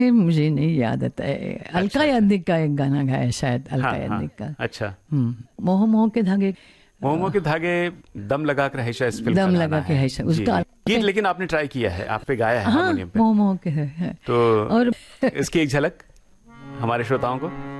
मुझे नहीं याद आता है। अलका याग्निक का एक गाना गाया शायद, अलका याग्निक का। अच्छा, मोह मोह के धागे, मोह मोह के धागे, दम लगा कर है शायद, इस फिल्म का दम गाना लगा के है है जी, उसका। जी। गीत लेकिन आपने ट्राई किया है, आप पे गाया है हाँ, हारमोनियम पे, मोह मोह के है। तो और इसकी एक झलक हमारे श्रोताओं को।